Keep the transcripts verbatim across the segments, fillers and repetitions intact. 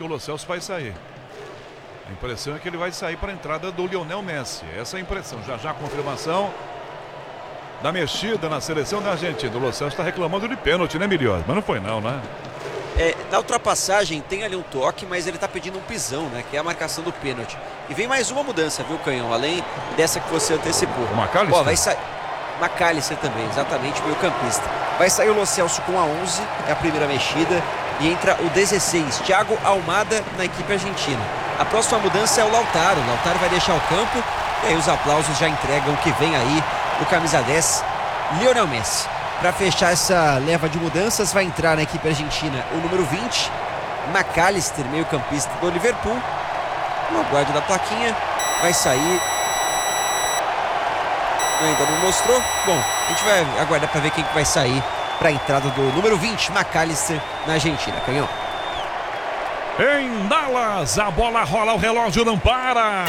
que o Lo Celso vai sair. A impressão é que ele vai sair para a entrada do Lionel Messi. Essa é a impressão. Já já a confirmação da mexida na seleção da Argentina. O Lo Celso está reclamando de pênalti, né, Miliosa? Mas não foi não, né? É, na ultrapassagem tem ali um toque, mas ele está pedindo um pisão, né? Que é a marcação do pênalti. E vem mais uma mudança, viu, Canhão? Além dessa que você antecipou. O McAllister? Ó, vai sair... McAllister também, exatamente, meio campista. Vai sair o Lo Celso com a onze, é a primeira mexida. E entra o dezesseis, Thiago Almada, na equipe argentina. A próxima mudança é o Lautaro. O Lautaro vai deixar o campo. E aí os aplausos já entregam que vem aí o camisa dez, Lionel Messi. Para fechar essa leva de mudanças, vai entrar na equipe argentina o número vinte, McAllister, meio campista do Liverpool. No aguardo da plaquinha, vai sair... Ainda não mostrou. Bom, a gente vai aguardar para ver quem que vai sair para a entrada do número vinte, McAllister, na Argentina. Canhão. Em Dallas, a bola rola, o relógio não para.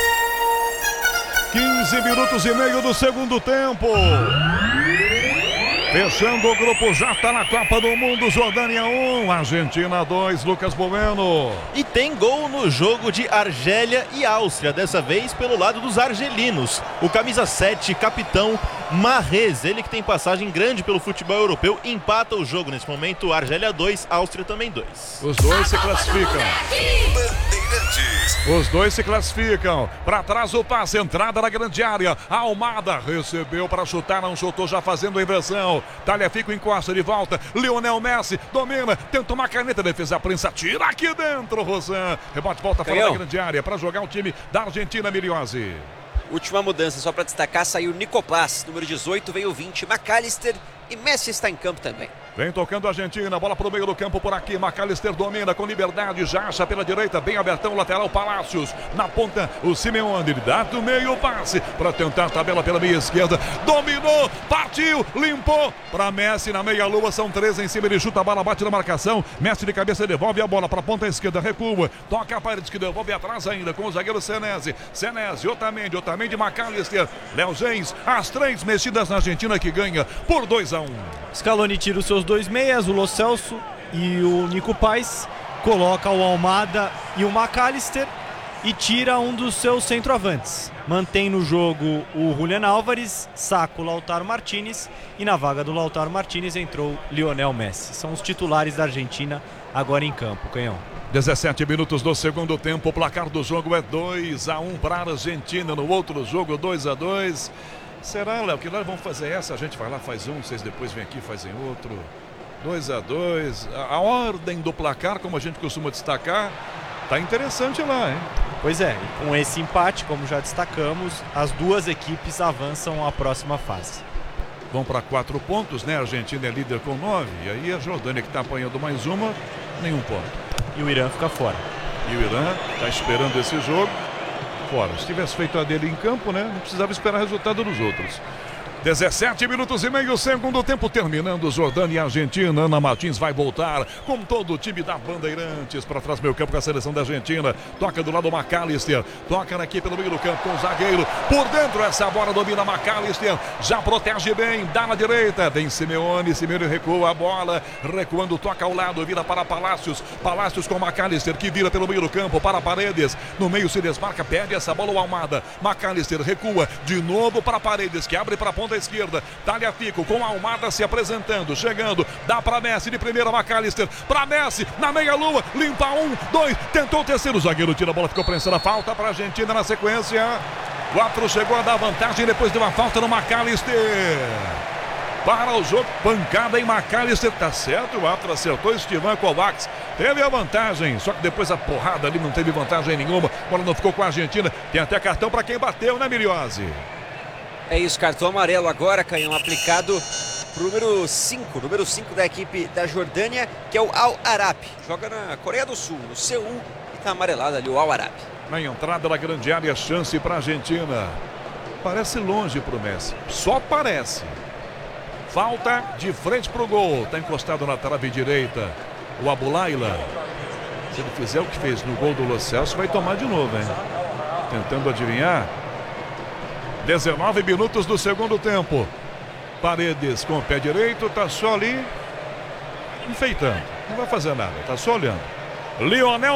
quinze minutos e meio do segundo tempo. Fechando o grupo, já está na Copa do Mundo. Jordânia um, Argentina dois, Lucas Bueno. E tem gol no jogo de Argélia e Áustria, dessa vez pelo lado dos argelinos. O camisa sete, capitão Mahrez, ele que tem passagem grande pelo futebol europeu, empata o jogo nesse momento. Argélia dois, Áustria também dois. Os dois se classificam. Os dois se classificam. Para trás o passe, entrada na grande área. Almada recebeu para chutar, não chutou, já fazendo a inversão. Talhafico encosta de volta. Lionel Messi domina, tenta uma caneta, defesa prensa, tira aqui dentro, Rosan. Rebote, volta fora da grande área para jogar o time da Argentina, Miliosi. Última mudança, só para destacar, saiu Nicoplas, número dezoito, veio o vinte, McAllister, e Messi está em campo também. Vem tocando a Argentina, bola pro meio do campo por aqui, McAllister domina com liberdade, já acha pela direita, bem abertão, lateral Palácios, na ponta o Simeone, ele dá do meio o passe, para tentar a tabela pela meia esquerda, dominou, partiu, limpou, para Messi na meia lua, são três em cima, ele chuta a bola, bate na marcação, Messi de cabeça devolve a bola para a ponta esquerda, recua, toca a parede que devolve atrás ainda, com o zagueiro Senesi, Senesi, Otamendi, Otamendi, McAllister, Léo Gens, as três mexidas na Argentina que ganha por dois a um. Scaloni tira os seus dois meias, o Lo Celso e o Nico Paz, coloca o Almada e o McAllister e tira um dos seus centroavantes. Mantém no jogo o Julián Álvares, saca o Lautaro Martínez e na vaga do Lautaro Martínez entrou Lionel Messi. São os titulares da Argentina agora em campo, Canhão. dezessete minutos do segundo tempo, o placar do jogo é dois a um para a Argentina, no outro jogo dois a dois. Será, Léo, que nós vamos fazer essa? A gente vai lá, faz um, vocês depois vêm aqui, fazem outro. dois a dois. A, a ordem do placar, como a gente costuma destacar, tá interessante lá, hein? Pois é, e com esse empate, como já destacamos, as duas equipes avançam à próxima fase. Vão para quatro pontos, né? A Argentina é líder com nove. E aí a Jordânia, que está apanhando mais uma, nenhum ponto. E o Irã fica fora. E o Irã está esperando esse jogo. Fora. Se tivesse feito a dele em campo, né? Não precisava esperar o resultado dos outros. dezessete minutos e meio, segundo tempo terminando. Jordânia e Argentina. Ana Martins vai voltar com todo o time da Bandeirantes para trás meio campo com a seleção da Argentina. Toca do lado o McAllister. Toca aqui pelo meio do campo com o zagueiro. Por dentro essa bola domina McAllister. Já protege bem. Dá na direita. Vem Simeone. Simeone recua a bola. Recuando, toca ao lado. Vira para Palácios. Palácios com McAllister que vira pelo meio do campo para Paredes. No meio se desmarca. Perde essa bola o Almada. McAllister recua de novo para Paredes que abre para a ponta esquerda, Talhafico com a Almada se apresentando, chegando, dá para Messi de primeira, McAllister para Messi, na meia lua, limpa um, dois, tentou o terceiro, zagueiro tira a bola, ficou prensando a falta para a Argentina na sequência, o árbitro chegou a dar vantagem depois de uma falta no McAllister, para o jogo, pancada em McAllister, tá certo, o árbitro acertou, Estevan Kovacs teve a vantagem, só que depois a porrada ali não teve vantagem nenhuma, a bola não ficou com a Argentina, tem até cartão para quem bateu, né, Miliosi? É isso, cartão amarelo agora, Canhão, aplicado pro número cinco, número cinco da equipe da Jordânia, que é o Al Arab. Joga na Coreia do Sul, no Seul, e tá amarelado ali o Al Arab. Na entrada da grande área, chance para a Argentina. Parece longe pro Messi, só parece. Falta de frente pro gol, tá encostado na trave direita. O Abulaila, se ele fizer o que fez no gol do Lo Celso, vai tomar de novo, hein? Tentando adivinhar. dezenove minutos do segundo tempo. Paredes com o pé direito, tá só ali enfeitando. Não vai fazer nada, tá só olhando. Lionel